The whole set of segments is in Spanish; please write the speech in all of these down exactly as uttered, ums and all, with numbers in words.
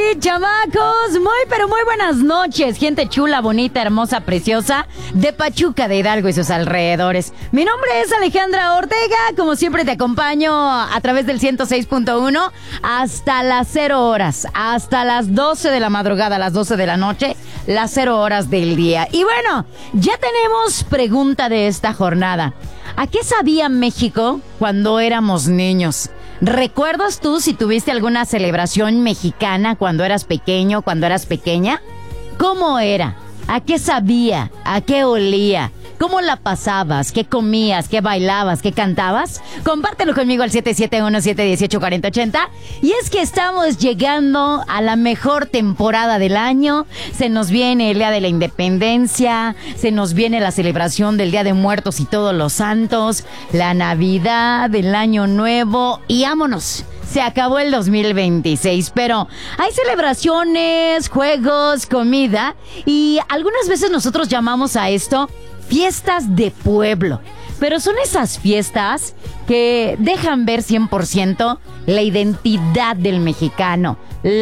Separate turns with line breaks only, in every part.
chamacos, muy pero muy buenas noches, gente chula, bonita, hermosa, preciosa de Pachuca de Hidalgo y sus alrededores. Mi nombre es Alejandra Ortega, como siempre te acompaño a través del ciento seis punto uno hasta las cero horas, hasta las doce de la madrugada, las doce de la noche, las cero horas del día. Y bueno, ya tenemos pregunta de esta jornada. ¿A qué sabía México cuando éramos niños? ¿Recuerdas tú si tuviste alguna celebración mexicana cuando eras pequeño, cuando eras pequeña? ¿Cómo era? ¿A qué sabía? ¿A qué olía? ¿Cómo la pasabas? ¿Qué comías? ¿Qué bailabas? ¿Qué cantabas? Compártelo conmigo al siete siete uno, siete uno ocho, cuatro cero ocho cero. Y es que estamos llegando a la mejor temporada del año. Se nos viene el Día de la Independencia, se nos viene la celebración del Día de Muertos y Todos los Santos, la Navidad, el Año Nuevo y vámonos. Se acabó el dos mil veintiséis, pero hay celebraciones, juegos, comida y algunas veces nosotros llamamos a esto fiestas de pueblo. Pero son esas fiestas que dejan ver cien por ciento la identidad del mexicano.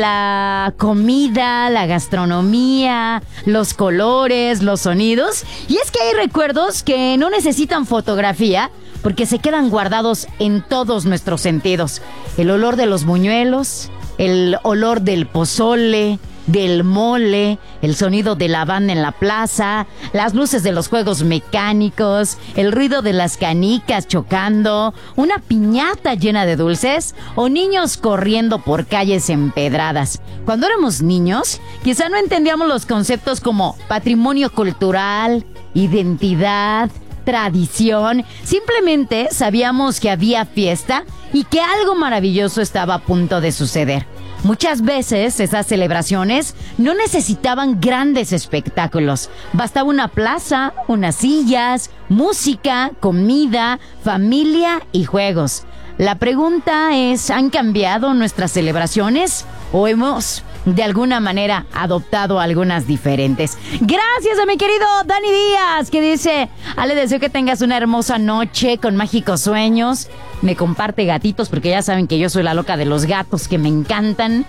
La comida, la gastronomía, los colores, los sonidos. Y es que hay recuerdos que no necesitan fotografía porque se quedan guardados en todos nuestros sentidos. El olor de los buñuelos, el olor del pozole, del mole, el sonido de la banda en la plaza, las luces de los juegos mecánicos, el ruido de las canicas chocando, una piñata llena de dulces o niños corriendo por calles empedradas. Cuando éramos niños, quizá no entendíamos los conceptos como patrimonio cultural, identidad, tradición. Simplemente sabíamos que había fiesta y que algo maravilloso estaba a punto de suceder. Muchas veces esas celebraciones no necesitaban grandes espectáculos. Bastaba una plaza, unas sillas, música, comida, familia y juegos. La pregunta es, ¿han cambiado nuestras celebraciones o hemos de alguna manera adoptado algunas diferentes? Gracias a mi querido Dani Díaz, que dice: Ale, deseo que tengas una hermosa noche con mágicos sueños. Me comparte gatitos porque ya saben que yo soy la loca de los gatos, que me encantan.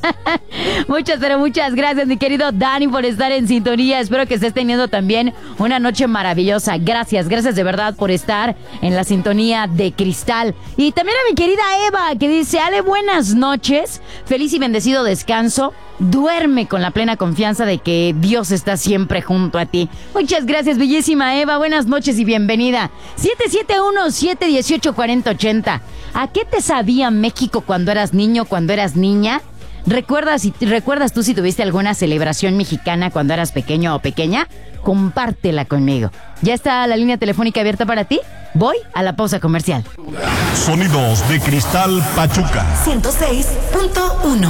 Muchas, pero muchas gracias, mi querido Dani, por estar en sintonía. Espero que estés teniendo también una noche maravillosa. Gracias, gracias de verdad por estar en la sintonía de Cristal. Y también a mi querida Eva, que dice: Ale, buenas noches, feliz y bendecido descanso. Duerme con la plena confianza de que Dios está siempre junto a ti. Muchas gracias, bellísima Eva. Buenas noches y bienvenida. siete siete uno, siete uno ocho, cuatro cero ocho cero. ¿A qué te sabía México cuando eras niño, cuando eras niña? ¿Recuerdas, ¿Recuerdas tú si tuviste alguna celebración mexicana cuando eras pequeño o pequeña? Compártela conmigo. ¿Ya está la línea telefónica abierta para ti? Voy a la pausa comercial.
Sonidos de Cristal Pachuca.
ciento seis punto uno.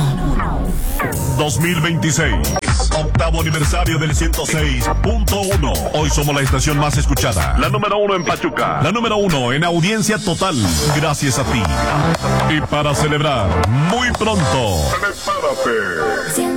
dos mil veintiséis. Octavo aniversario del ciento seis punto uno. Hoy somos la estación más escuchada. La número uno en Pachuca. La número uno en audiencia total. Gracias a ti. Y para celebrar, muy pronto. Prepárate.